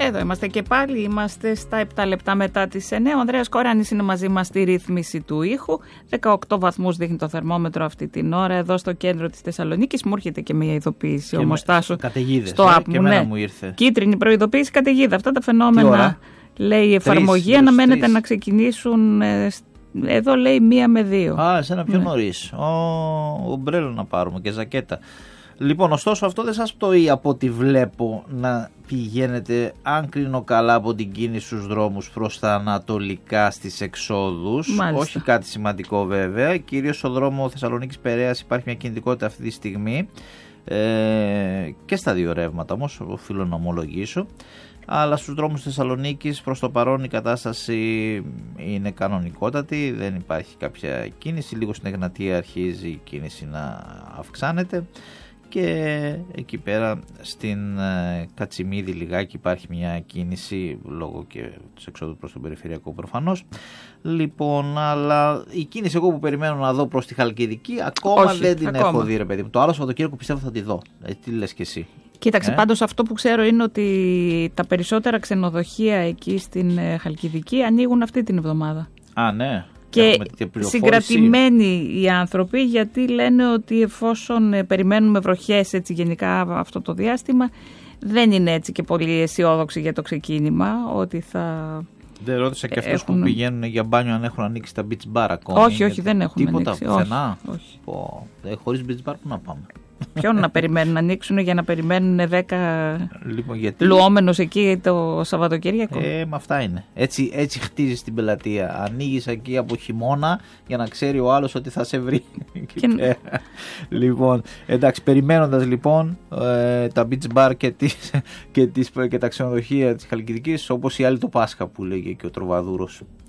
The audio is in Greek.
Εδώ είμαστε και πάλι, είμαστε στα 7 λεπτά μετά τις 9. Ο Ανδρέας Κοράνης είναι μαζί μας στη ρύθμιση του ήχου. 18 βαθμούς δείχνει το θερμόμετρο αυτή την ώρα εδώ στο κέντρο της Θεσσαλονίκης. Μου έρχεται και μια ειδοποίηση όμως, Τάσο. Καταιγίδες, στο app μου, ναι. Μου ήρθε. Κίτρινη προειδοποίηση, καταιγίδα. Αυτά τα φαινόμενα, λέει η εφαρμογή, αναμένεται να ξεκινήσουν. Εδώ λέει 1 με 2. Εσένα πιο νωρίς. Ομπρέλο να πάρουμε και ζακέτα. Λοιπόν, ωστόσο αυτό δεν σας πτωεί από ό,τι βλέπω να πηγαίνετε, αν κρίνω καλά, από την κίνηση στους δρόμους προς τα ανατολικά στις εξόδους. Μάλιστα. Όχι κάτι σημαντικό βέβαια. Κυρίως στο δρόμο Θεσσαλονίκης-Περαίας υπάρχει μια κινητικότητα αυτή τη στιγμή. Και στα δύο ρεύματα όμως, οφείλω να ομολογήσω. Αλλά στους δρόμους Θεσσαλονίκης προς το παρόν η κατάσταση είναι κανονικότατη, δεν υπάρχει κάποια κίνηση. Λίγο στην Εγνατία αρχίζει η κίνηση να αυξάνεται και εκεί πέρα στην Κατσιμίδη λιγάκι υπάρχει μια κίνηση λόγω και της εξόδου προς τον περιφερειακό προφανώς. Λοιπόν, αλλά η κίνηση εγώ που περιμένω να δω προς τη Χαλκιδική ακόμα δεν την έχω δει, ρε παιδί μου. Το άλλο Σαββατοκύριακο πιστεύω θα τη δω. Τι λες και εσύ? Κοίταξε, πάντως αυτό που ξέρω είναι ότι τα περισσότερα ξενοδοχεία εκεί στην Χαλκιδική ανοίγουν αυτή την εβδομάδα. Ναι. Και συγκρατημένοι οι άνθρωποι, γιατί λένε ότι εφόσον περιμένουμε βροχές έτσι γενικά αυτό το διάστημα, δεν είναι έτσι και πολύ αισιόδοξοι για το ξεκίνημα, ότι θα... Δεν ρώτησα και αυτούς που πηγαίνουν για μπάνιο αν έχουν ανοίξει τα beach bar ακόμα. Όχι, δεν έχουν τίποτα, ανοίξει. Πουθενά. Όχι. Χωρίς beach bar που να πάμε? Ποιον να περιμένουν να ανοίξουν για να περιμένουν 10 λοιπόν, λουόμενους εκεί το Σαββατοκύριακο? Με αυτά είναι. Έτσι χτίζεις την πελατεία. Ανοίγεις εκεί από χειμώνα για να ξέρει ο άλλος ότι θα σε βρει. Λοιπόν, εντάξει, περιμένοντας λοιπόν τα beach bar και τα ξενοδοχεία της Χαλκιδικής, όπως η άλλη το Πάσχα που λέγει και ο Τροβαδούρος.